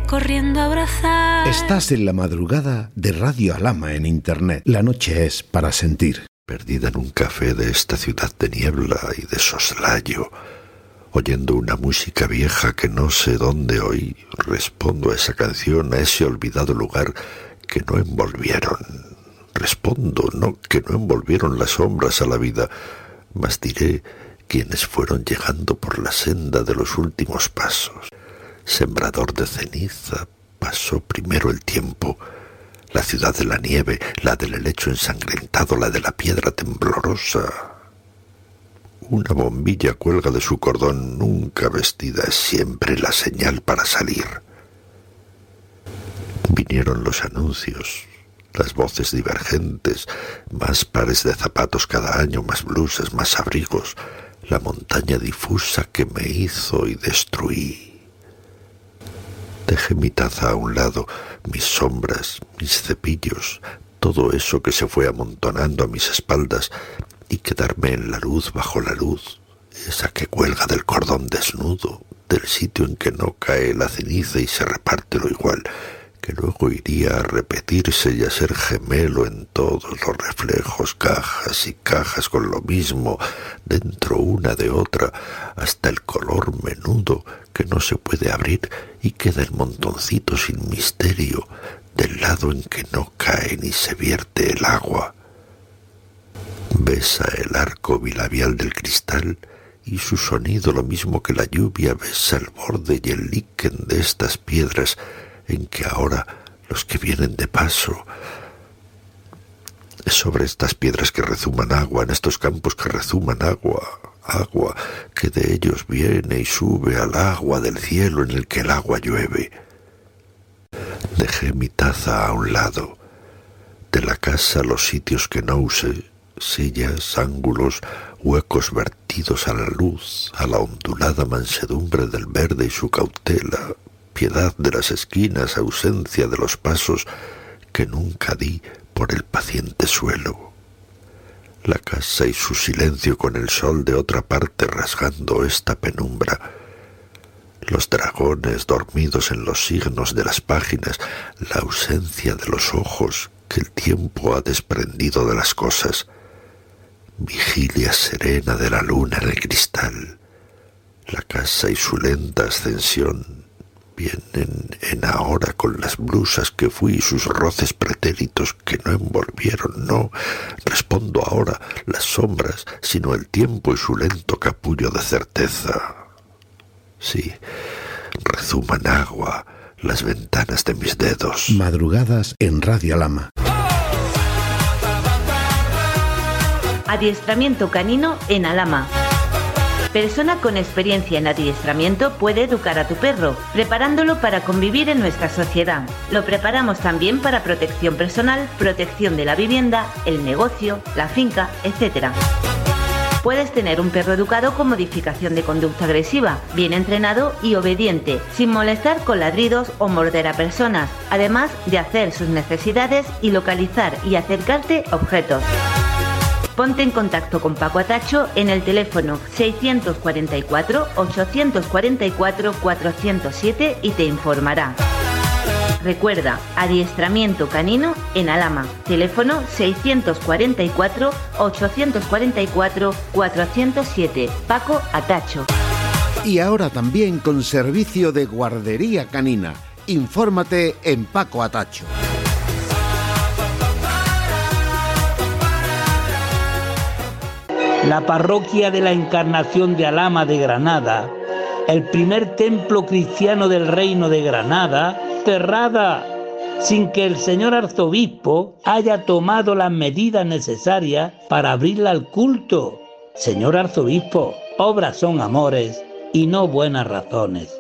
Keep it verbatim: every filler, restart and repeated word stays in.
corriendo a abrazar. Estás en la madrugada de Radio Alhama en Internet. La noche es para sentir. Perdida en un café de esta ciudad de niebla y de soslayo, oyendo una música vieja que no sé dónde oí, respondo a esa canción, a ese olvidado lugar que no envolvieron. Respondo, no, que no envolvieron las sombras a la vida, mas diré quienes fueron llegando por la senda de los últimos pasos. Sembrador de ceniza, pasó primero el tiempo, la ciudad de la nieve, la del helecho ensangrentado, la de la piedra temblorosa. Una bombilla cuelga de su cordón, nunca vestida, es siempre la señal para salir. Vinieron los anuncios, las voces divergentes, más pares de zapatos cada año, más blusas, más abrigos, la montaña difusa que me hizo y destruí. Dejé mi taza a un lado, mis sombras, mis cepillos, todo eso que se fue amontonando a mis espaldas, y quedarme en la luz, bajo la luz, esa que cuelga del cordón desnudo, del sitio en que no cae la ceniza y se reparte lo igual, que luego iría a repetirse y a ser gemelo en todos los reflejos, cajas y cajas con lo mismo, dentro una de otra, hasta el color menudo que no se puede abrir y queda el montoncito sin misterio, del lado en que no cae ni se vierte el agua. Besa el arco bilabial del cristal y su sonido, lo mismo que la lluvia, besa el borde y el líquen de estas piedras en que ahora los que vienen de paso, es sobre estas piedras que rezuman agua, en estos campos que rezuman agua, agua que de ellos viene y sube al agua del cielo en el que el agua llueve. Dejé mi taza a un lado, de la casa los sitios que no usé, sillas, ángulos, huecos vertidos a la luz, a la ondulada mansedumbre del verde y su cautela, piedad de las esquinas, ausencia de los pasos que nunca di por el paciente suelo. La casa y su silencio con el sol de otra parte rasgando esta penumbra. Los dragones dormidos en los signos de las páginas, la ausencia de los ojos que el tiempo ha desprendido de las cosas. Vigilia serena de la luna en el cristal. La casa y su lenta ascensión vienen en ahora con las blusas que fui y sus roces pretéritos que no envolvieron, no, respondo ahora las sombras, sino el tiempo y su lento capullo de certeza. Sí, rezuman agua las ventanas de mis dedos. Madrugadas en Radio Alhama. Adiestramiento canino en Alhama. Persona con experiencia en adiestramiento puede educar a tu perro, preparándolo para convivir en nuestra sociedad. Lo preparamos también para protección personal, protección de la vivienda, el negocio, la finca, etcétera. Puedes tener un perro educado con modificación de conducta agresiva, bien entrenado y obediente, sin molestar con ladridos o morder a personas, además de hacer sus necesidades y localizar y acercarte objetos. Ponte en contacto con Paco Atacho en el teléfono seiscientos cuarenta y cuatro, ochocientos cuarenta y cuatro, cuatrocientos siete y te informará. Recuerda, adiestramiento canino en Alhama. Teléfono seiscientos cuarenta y cuatro, ochocientos cuarenta y cuatro, cuatrocientos siete. Paco Atacho. Y ahora también con servicio de guardería canina. Infórmate en Paco Atacho. La parroquia de la Encarnación de Alhama de Granada, el primer templo cristiano del Reino de Granada, cerrada sin que el señor arzobispo haya tomado las medidas necesarias para abrirla al culto. Señor arzobispo, obras son amores y no buenas razones.